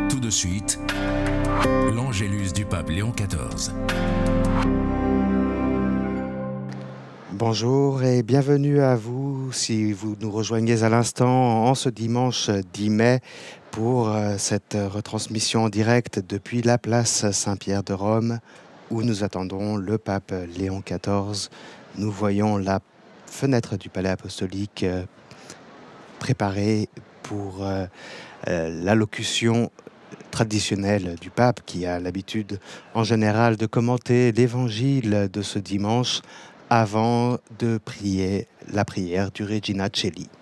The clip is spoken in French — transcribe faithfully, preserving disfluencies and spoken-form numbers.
Tout de suite, l'Angélus du pape Léon quatorze. Bonjour et bienvenue à vous si vous nous rejoignez à l'instant en ce dimanche dix mai pour cette retransmission en direct depuis la place Saint-Pierre de Rome où nous attendons le pape Léon quatorze. Nous voyons la fenêtre du palais apostolique préparée pour l'allocution traditionnelle du pape qui a l'habitude en général de commenter l'évangile de ce dimanche avant de prier la prière du Regina Coeli.